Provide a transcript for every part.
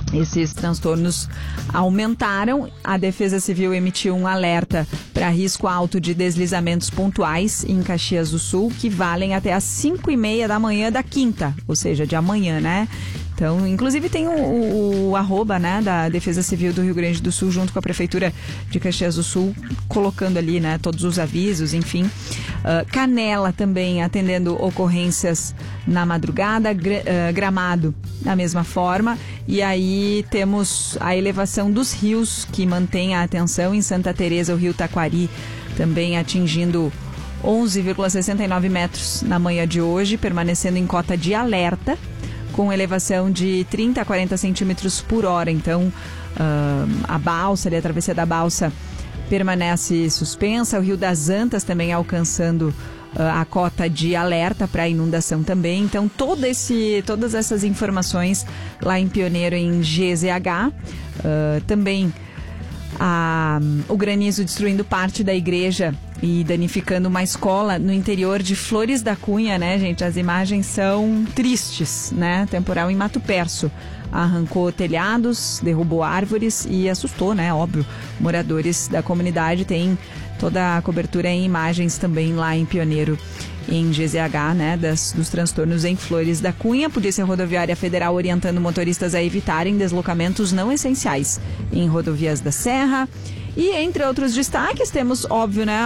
Esses transtornos aumentaram. A Defesa Civil emitiu um alerta para risco alto de deslizamentos pontuais em Caxias do Sul, que valem até às 5h30 da manhã da quinta, ou seja, de amanhã, né? Então, inclusive tem o arroba, né, da Defesa Civil do Rio Grande do Sul, junto com a Prefeitura de Caxias do Sul, colocando ali, né, todos os avisos, enfim. Canela também atendendo ocorrências na madrugada, Gramado da mesma forma. E aí temos a elevação dos rios, que mantém a atenção. Em Santa Teresa, o rio Taquari também atingindo 11,69 metros na manhã de hoje, permanecendo em cota de alerta, com elevação de 30 a 40 centímetros por hora. Então, a balsa, a travessia da balsa permanece suspensa. O Rio das Antas também alcançando a cota de alerta para inundação também. Então, todas essas informações lá em Pioneiro, em GZH. Também o granizo destruindo parte da igreja e danificando uma escola no interior de Flores da Cunha, né, gente? As imagens são tristes, né? Temporal em Mato Perso. Arrancou telhados, derrubou árvores e assustou, né? Óbvio, moradores da comunidade. Tem toda a cobertura em imagens também lá em Pioneiro, em GZH, né? Dos transtornos em Flores da Cunha. Polícia Rodoviária Federal orientando motoristas a evitarem deslocamentos não essenciais em rodovias da Serra. E entre outros destaques, temos, óbvio, né,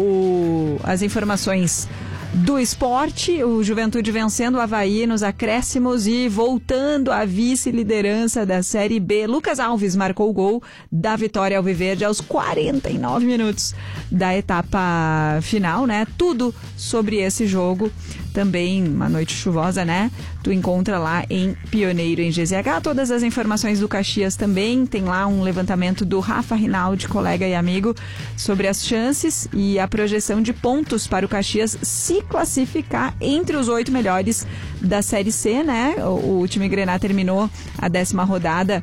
as informações do esporte. O Juventude vencendo o Avaí nos acréscimos e voltando à vice-liderança da Série B. Lucas Alves marcou o gol da vitória alviverde aos 49 minutos da etapa final, né? Tudo sobre esse jogo. Também uma noite chuvosa, né? Tu encontra lá em Pioneiro, em GZH. Todas as informações do Caxias também. Tem lá um levantamento do Rafa Rinaldi, colega e amigo, sobre as chances e a projeção de pontos para o Caxias se classificar entre os 8 melhores da Série C, né? O time Grená terminou a 10ª rodada,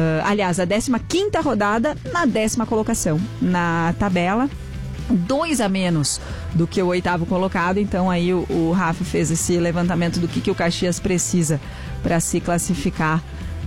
a 15ª rodada na 10ª colocação na tabela. 2 a menos do que o 8º colocado. Então aí o Rafa fez esse levantamento do que o Caxias precisa para se classificar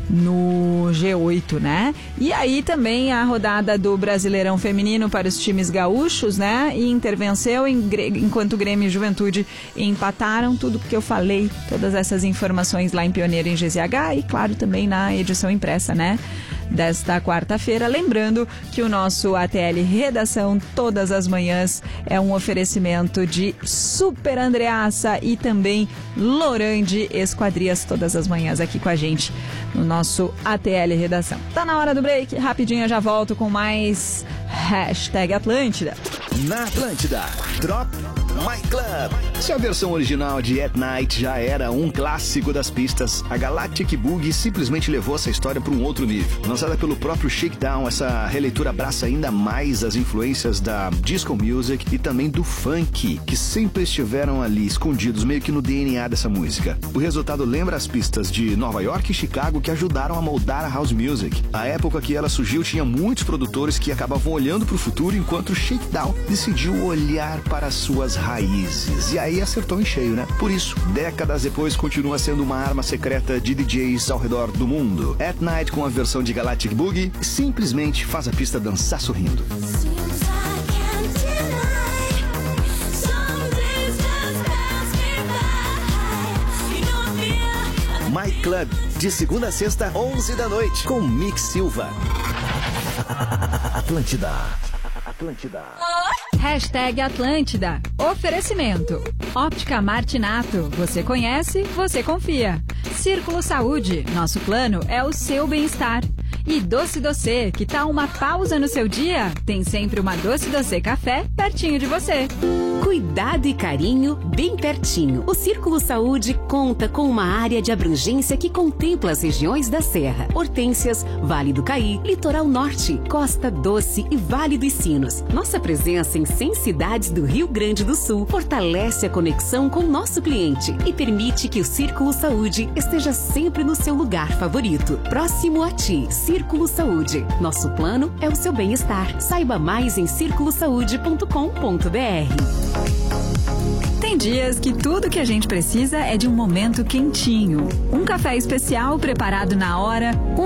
no G8, né? E aí também a rodada do Brasileirão Feminino para os times gaúchos, né? E Inter venceu, enquanto Grêmio e Juventude empataram. Tudo que eu falei, todas essas informações lá em Pioneiro, em GZH, e claro também na edição impressa, né, desta quarta-feira. Lembrando que o nosso ATL Redação todas as manhãs é um oferecimento de Super Andreassa e também Lorande Esquadrias, todas as manhãs aqui com a gente no nosso ATL Redação. Tá na hora do break, rapidinho eu já volto com mais #Atlântida. Na Atlântida, Drop My Club. Se a versão original de At Night já era um clássico das pistas, a Galactic Boogie simplesmente levou essa história para um outro nível. Lançada pelo próprio Shakedown, essa releitura abraça ainda mais as influências da disco music e também do funk, que sempre estiveram ali escondidos meio que no DNA dessa música. O resultado lembra as pistas de Nova York e Chicago, que ajudaram a moldar a house music. A época que ela surgiu tinha muitos produtores que acabavam olhando para o futuro, enquanto o Shakedown decidiu olhar para suas raízes. E aí acertou em cheio, né? Por isso, décadas depois, continua sendo uma arma secreta de DJs ao redor do mundo. At Night, com a versão de Galactic Boogie, simplesmente faz a pista dançar sorrindo. My Club, de segunda a sexta, 11 da noite, com Mick Silva. Atlântida. #Atlântida. Oferecimento. Óptica Martinato. Você conhece, você confia. Círculo Saúde. Nosso plano é o seu bem-estar. E Doce Doce, que tal uma pausa no seu dia? Tem sempre uma Doce Doce Café pertinho de você. Cuidado e carinho bem pertinho. O Círculo Saúde conta com uma área de abrangência que contempla as regiões da Serra, Hortênsias, Vale do Caí, Litoral Norte, Costa Doce e Vale dos Sinos. Nossa presença em 100 cidades do Rio Grande do Sul fortalece a conexão com o nosso cliente e permite que o Círculo Saúde esteja sempre no seu lugar favorito. Próximo a ti, Círculo Saúde. Nosso plano é o seu bem-estar. Saiba mais em circulosaude.com.br. Tem dias que tudo que a gente precisa é de um momento quentinho. Um café especial preparado na hora,